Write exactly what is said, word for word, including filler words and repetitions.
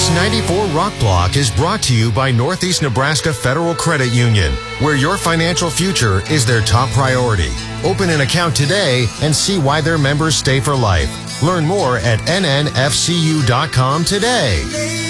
This ninety-four Rock Block is brought to you by Northeast Nebraska Federal Credit Union, where your financial future is their top priority. Open an account today and see why their members stay for life. Learn more at N N F C U dot com today.